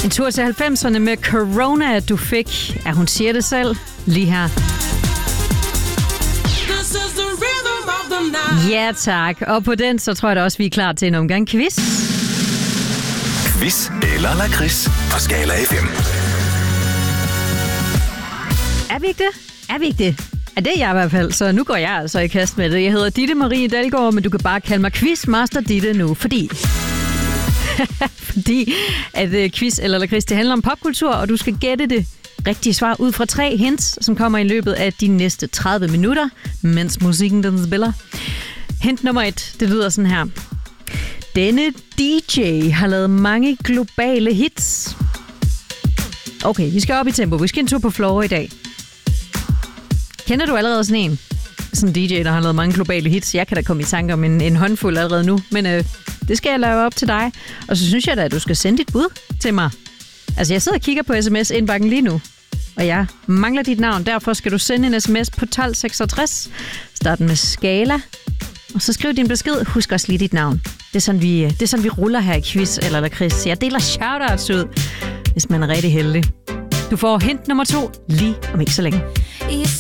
En tur til 90'erne med Corona, du fik. Ja, hun siger det selv lige her. Ja, tak. Og på den, så tror jeg da også, vi er klar til en omgang quiz. Quiz eller lakrids på Skala FM. Er vi ikke det? Er vi ikke det? Er det jeg i hvert fald, så nu går jeg altså i kast med det. Jeg hedder Ditte Marie Dalgaard, men du kan bare kalde mig Quizmaster Ditte nu, fordi at quiz eller lakrids, det handler om popkultur, og du skal gætte det rigtige svar ud fra 3 hints, som kommer i løbet af de næste 30 minutter, mens musikken den spiller. Hint nummer 1, det lyder sådan her. Denne DJ har lavet mange globale hits. Okay, vi skal op i tempo. Vi skal en tur på floor i dag. Kender du allerede sådan en? Sådan en DJ, der har lavet mange globale hits. Jeg kan da komme i tanke om en håndfuld allerede nu, men det skal jeg lave op til dig. Og så synes jeg da, at du skal sende dit bud til mig. Altså, jeg sidder og kigger på sms-indbakken lige nu, og jeg mangler dit navn. Derfor skal du sende en sms på 1266. Start med Skala, og så skriv din besked. Husk også lige dit navn. Det er sådan, vi ruller her i quiz eller lakrids. Jeg deler shoutouts ud, hvis man er rigtig heldig. Du får hint nummer 2 lige om ikke så længe.